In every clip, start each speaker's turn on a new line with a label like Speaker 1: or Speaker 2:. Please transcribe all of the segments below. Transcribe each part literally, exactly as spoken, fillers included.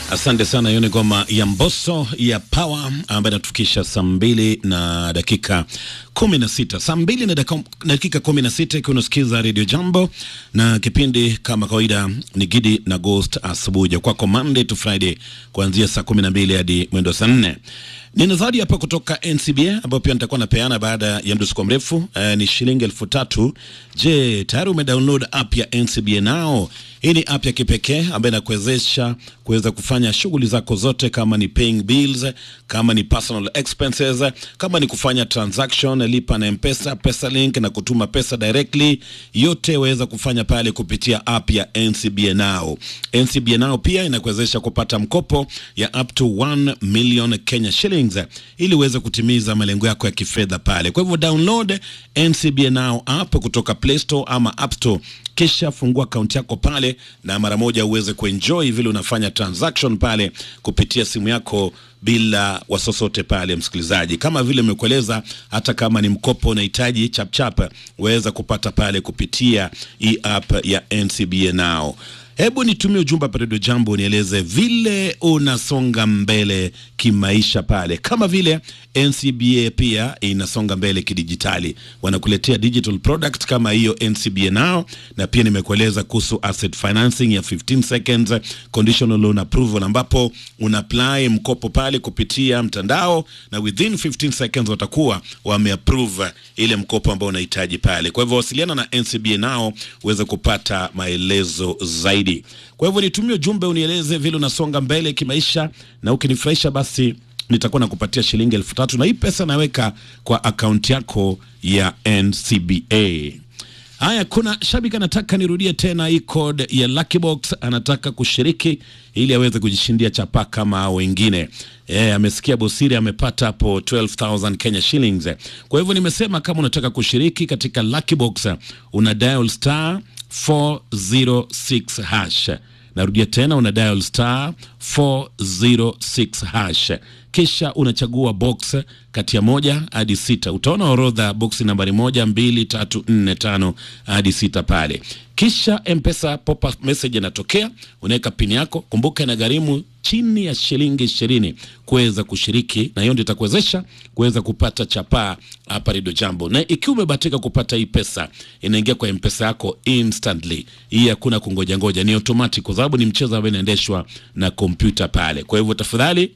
Speaker 1: Asante sana. Hiyo ni ngoma ya Mbosso ya Power ambayo inatufikisha saa mbili na dakika kumi na sita. Saa mbili na dakika kumi na sita ikiwa unasikiza Radio Jambo, na kipindi kama kawaida ni Gidi na Ghost asubuhi kwako Monday to Friday kuanzia saa kumi na mbili hadi mwendo saa nne. Nina zawadi hapa kutoka N C B A ambayo pia nitakuwa napeana baada ya mdusuko mrefu. Uh, ni shilingi elfu tatu. Je, tayari umedownload app ya N C B A Now? Hii ni app ya kipekee ambayo inakuwezesha kuweza kufanya shughuli zako zote, kama ni paying bills, kama ni personal expenses, kama ni kufanya transaction, lipa na M-Pesa, PesaLink na kutuma pesa directly. Yote waweza kufanya pale kupitia app ya N C B A Now. N C B A Now pia inakuwezesha kupata mkopo ya up to one million Kenya shillings ili uweze kutimiza malengo yako ya kifedha pale. Kwa hivyo download N C B A Now app kutoka Play Store ama App Store, kisha fungua account yako pale na mara moja uweze kuenjoy vile unafanya transaction pale kupitia simu yako bila wasosote pale, msikilizaji. Kama vile nimekueleza, hata kama ni mkopo unahitaji chap chap, waweza kupata pale kupitia hii app ya N C B A Now. Hebu nitumie ujumbe pa Radio Jambo, nieleze vile unasonga mbele kimaisha pale. Kama vile N C B A pia inasonga mbele kidijitali, wanakuletea digital product kama hiyo N C B A Now, na pia nimekueleza kuhusu asset financing ya fifteen seconds conditional loan approval, ambapo una apply mkopo pale kupitia mtandao na within fifteen seconds watakuwa wameapprove ile mkopo ambao unahitaji pale. Kwa hivyo wasiliana na N C B A Now uweze kupata maelezo zaidi. Kwa hivyo nitumie ujumbe unieleze vile unasonga mbele kimaisha, na ukinifurahisha basi nitakuwa nakupatia shilingi elfu tatu, na hii pesa naweka kwa account yako ya N C B A. Haya, kuna shabiki anataka nirudie tena hii code ya Lucky Box, anataka kushiriki ili aweze kujishindia chapa kama wengine. Eh, amesikia Bosiri amepata hapo twelve thousand Kenya shillings. Kwa hivyo nimesema kama unataka kushiriki katika Lucky Box, una dial star four zero six hash. Narudia tena, una dial star four zero six hash, kisha unachagua box kati ya moja hadi sita. Utaona orodha box nambari moja, mbili, tatu, nne, tano hadi sita pale. Kisha M-Pesa pop-up message inatokea, unaweka pin yako. Kumbuka na gharimu chini ya shilingi ishirini kuweza kushiriki, na hiyo ndio itakuwezesha kuweza kupata chapa hapa Radio Jambo. Na ikiwa umebahatika kupata hii pesa, inaingia kwa M-Pesa yako instantly. Hii hakuna kungoja ngoja, ni automatic kwa sababu ni mchezo ambao unaendeshwa na kompyuta pale. Kwa hivyo tafadhali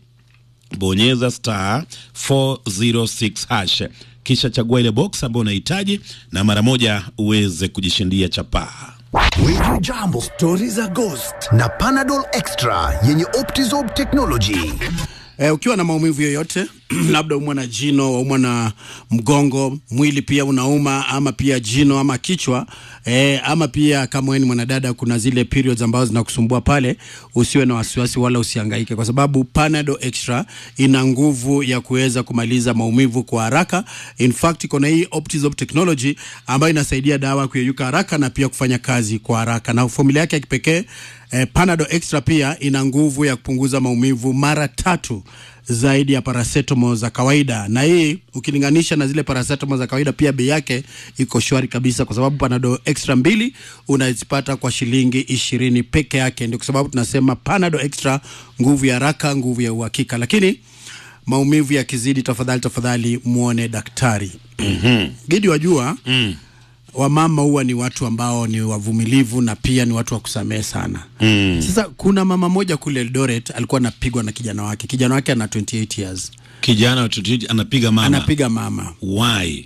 Speaker 1: bonyeza star four zero six hash, kisha chagua ile box ambayo unahitaji na mara moja uweze kujishindia chapa.
Speaker 2: Radio Jambo, stories za ghost na Panadol Extra yenye Optizorb technology.
Speaker 3: Eh, ukiwa na maumivu yoyote, labda umwa na jino, umwa na mgongo, mwili pia unauma, ama pia jino ama kichwa, eh, ama pia kama wewe ni mwanadada kuna zile periods ambazo zinakusumbua pale, usiwe na wasiwasi wala usihangaike, kwa sababu Panadol Extra ina nguvu ya kuweza kumaliza maumivu kwa haraka. In fact, iko na hii Optizorb technology ambayo inasaidia dawa kuyeyuka haraka na pia kufanya kazi kwa haraka, na formula yake ya kipekee. Eh, Panadol Extra pia ina nguvu ya kupunguza maumivu mara tatu zaidi ya paracetamol za kawaida, na hii ukilinganisha na zile paracetamol za kawaida pia bei yake iko shwari kabisa, kwa sababu Panadol Extra mbili unazipata kwa shilingi ishirini peke yake. Ndio kwa sababu tunasema Panadol Extra, nguvu ya haraka, nguvu ya uhakika. Lakini maumivu ya kizidi, tafadhali tafadhali muone daktari.
Speaker 1: Mhm.
Speaker 3: Gidi, wajua
Speaker 1: Mm.
Speaker 3: wamama huwa ni watu ambao ni wavumilivu na pia ni watu wa kusamehe sana.
Speaker 1: Mm.
Speaker 3: Sasa kuna mama moja kule Eldoret alikuwa anapigwa na kijana wake. Kijana wake ana twenty-eight years.
Speaker 1: Kijana tutuji anapiga mama.
Speaker 3: Anapiga mama.
Speaker 1: Why?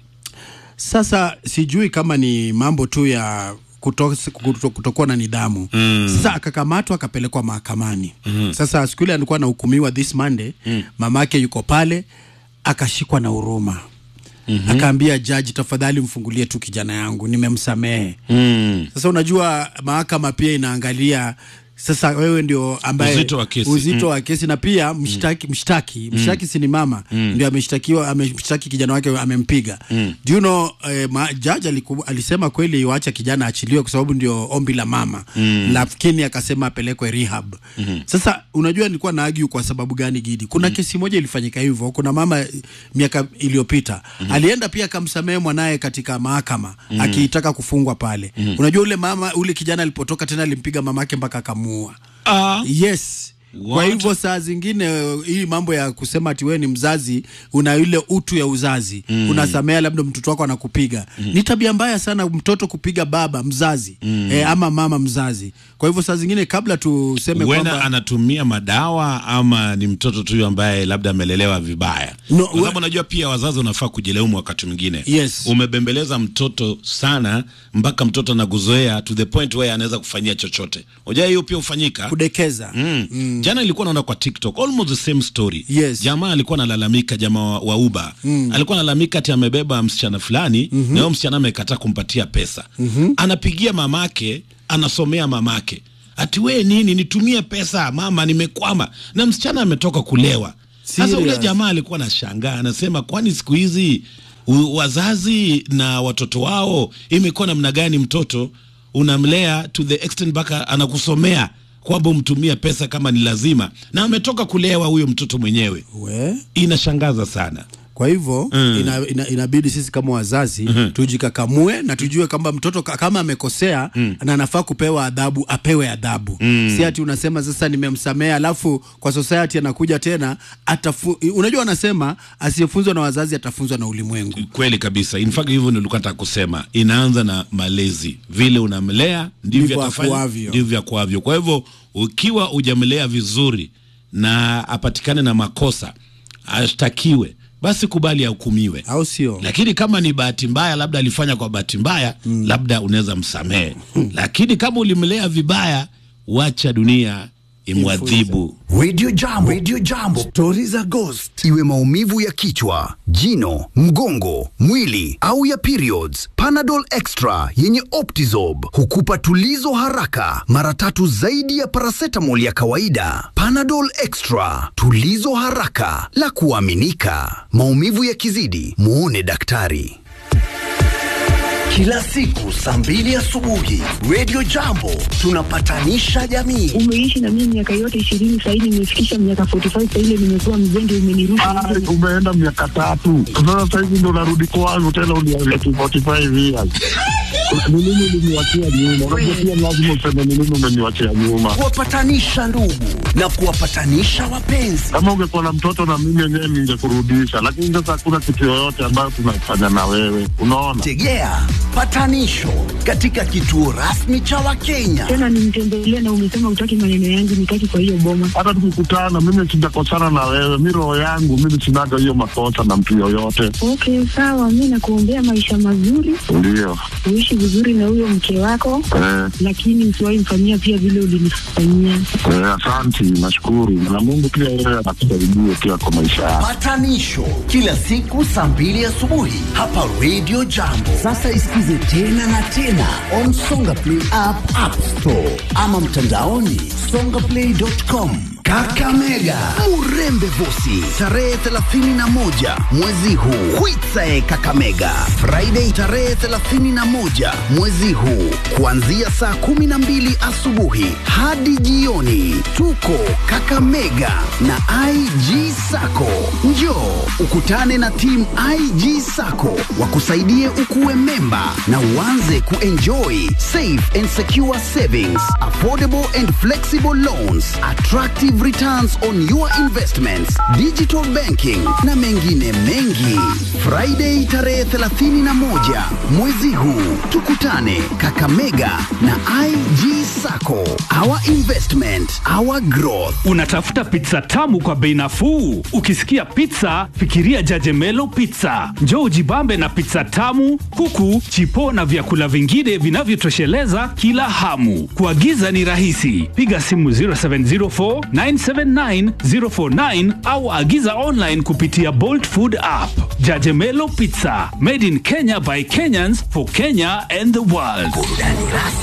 Speaker 3: Sasa sijui kama ni mambo tu ya kuto, kuto, kutokuwa na nidhamu.
Speaker 1: Mm.
Speaker 3: Sasa akakamatwa akapelekwa mahakamani.
Speaker 1: Mm.
Speaker 3: Sasa siku ile alikuwa anahukumiwa this Monday, mm. mamake yuko pale akashikwa na huruma. Mm-hmm. Akaambia judge, tafadhali mfungulie tu kijana yangu, nimemsamehe.
Speaker 1: Mm.
Speaker 3: Sasa unajua mahakama pia inaangalia sasa wewe ndio ambaye
Speaker 1: uzito wa kesi,
Speaker 3: uzito
Speaker 1: mm.
Speaker 3: wa kesi na pia mshtaki mshtaki mshtaki mm. si ni mama mm. ndio ameshtakiwa, amemshtaki kijana wake, amempiga. mm. Do you know eh, ma, judge aliku, alisema kweli waacha kijana achiliwe kwa sababu ndio ombi la mama. mm. Lakini akasema apelekwe rehab. mm-hmm. Sasa unajua nilikuwa na argue kwa sababu gani, Gidi? Kuna mm. kesi moja ilifanyika hivyo. Kuna mama miaka iliyopita mm-hmm. alienda pia akamsamehe mwanae katika mahakama mm. akiitaka kufungwa pale. mm. Unajua ule mama ule kijana alipotoka tena alimpiga mamake mpaka akamuua.
Speaker 1: Ah.
Speaker 3: Yes. Kwa hivyo saa zingine hii mambo ya kusema ati wewe ni mzazi una ile utu ya uzazi mm. unasamea labda mtoto wako anakupiga mm. ni tabia mbaya sana mtoto kupiga baba mzazi mm. eh, ama mama mzazi. Kwa hivyo saa zingine kabla tuseme
Speaker 1: kwamba anatumia madawa ama ni mtoto tu ambaye labda amelelewa vibaya,
Speaker 3: no,
Speaker 1: kwa sababu unajua pia wazazi unafaa kujilaumu wakati mwingine.
Speaker 3: Yes.
Speaker 1: Umebembeleza mtoto sana mpaka mtoto anakuzoea to the point where anaweza kufanyia chochote. Unajua hiyo pia ufanyika
Speaker 3: kudekeza.
Speaker 1: Mm. Mm. Jana nilikuwa naona kwa TikTok almost the same story.
Speaker 3: Yes.
Speaker 1: Jamaa alikuwa analalamika, jamaa wa, wa Uber. Mm. Alikuwa analalamika ati amebeba msichana fulani mm -hmm. na huyo msichana amekataa kumpatia pesa. Mm -hmm. Anapigia mamake, anasomea mamake. Ati wewe nini nitumie pesa mama nimekwama. Na msichana ametoka kulewa. Sasa ule jamaa alikuwa anashangaa, anasema kwani siku hizi wazazi na watoto wao imekuwa namna gani? Mtoto unamlea to the extent baka anakusomea kwamba umtumia pesa kama ni lazima, na ametoka kulewa huyo mtoto mwenyewe. We? Inashangaza sana.
Speaker 3: Kwa hivyo mm. ina, ina, inabidi sisi kama wazazi mm -hmm. tujikakamue na tujue kwamba mtoto kama amekosea mm. na anafaa kupewa adhabu, apewe adhabu. Mm. Si ati unasema sasa nimemsamea alafu kwa society anakuja tena atafu, unajua wanasema asiyefunzwa na wazazi atafunzwa na ulimwengu.
Speaker 1: Kweli kabisa. In fact hivyo nilikuwa nataka kusema inaanza na malezi. Vile unamlea ndivyo atafanya, ndivyo akwavyo. Kwa hivyo ukiwa hujamlea vizuri na apatikane na makosa, ashtakiwe, basi kubali ahukumiwe,
Speaker 3: au sio?
Speaker 1: Lakini kama ni bahati mbaya, labda alifanya kwa bahati mbaya mm. labda unaweza msamehe mm. lakini kama ulimlea vibaya, wacha dunia imwadhibu.
Speaker 2: Radio Jambo, Radio Jambo, stories za ghost. Iwe maumivu ya kichwa, jino, mgongo, mwili au ya periods, Panadol Extra yenye Optizorb hukupa tulizo haraka, mara tatu zaidi ya paracetamol ya kawaida. Panadol Extra, tulizo haraka, la kuaminika. Maumivu yakizidi, muone daktari. Kila siku saa mbili asubuhi Radio Jambo tunapatanisha jamii.
Speaker 4: Umeishi na mimi miaka yote ishirini, sasa hivi nimefikisha miaka arobaini na tano, sasa ile nimekuwa mzee, umenirusha.
Speaker 5: Ah, umeenda miaka tatu. Sasa hivi ndo narudi kwangu tena uniangalie arobaini na tano years. Ni nini uliniwachia nyuma? Unajua pia lazima useme ni nini umeniwachia nyuma.
Speaker 2: Kuwapatanisha ndugu na kuwapatanisha wapenzi.
Speaker 5: Kama ungekuwa na mtoto na mimi yenyewe ningekurudisha, lakini sasa hakuna kitu yoyote ambayo tunafanya na wewe. Unaona?
Speaker 2: Tegea patanisho katika kituo rasmi cha Wakenya.
Speaker 4: Tena nimtembelea na umesema utaki maneno yangu nitaki kwa hiyo boma.
Speaker 5: Hata tukikutana mimi sijakosana na wewe. Mimi roho yangu mimi sinaga hiyo makosa na mtu yoyote.
Speaker 4: Okay, sawa, mimi nakuombea maisha mazuri.
Speaker 5: Ndio.
Speaker 4: Uishi vizuri na huyo mke wako. Eh. Lakini usiwahi mfanyia pia vile ulinifanyia.
Speaker 5: Eh, asante, nashukuru. Na Mungu pia yeye anakusaidie pia kwa maisha yako.
Speaker 2: Patanisho kila siku saa mbili asubuhi hapa Radio Jambo. Sasa isikize tena na tena on Songa Play app, App Store ama mtandaoni songa play dot com. Kakamega Murembe Vosi tarehe thelathini na moja mwezi huu. Kwitsae Kakamega Friday tarehe thelathini na moja mwezi huu kuanzia saa kumi na mbili asubuhi hadi jioni. Tuko Kakamega na I G Sako. Njoo ukutane na team I G Sako wakusaidie ukuwe memba na uanze kuenjoy safe and secure savings, affordable and flexible loans, attractive returns on your investments, digital banking na mengine mengi. Friday tarehe thelathini na moja mwezi huu tukutane Kakamega na I G Sako. Our investment, our growth.
Speaker 6: Unatafuta pizza tamu kwa bei nafuu? Ukisikia pizza, fikiria Jajemelo Pizza. Njoo ujibambe na pizza tamu, kuku, chipo na vyakula vingine vinavyotosheleza kila hamu. Kuagiza ni rahisi. Piga simu zero seven zero four nine seven nine zero four nine au agiza online kupitia Bolt Food app. Jajemelo Pizza, made in Kenya by Kenyans for Kenya and the world.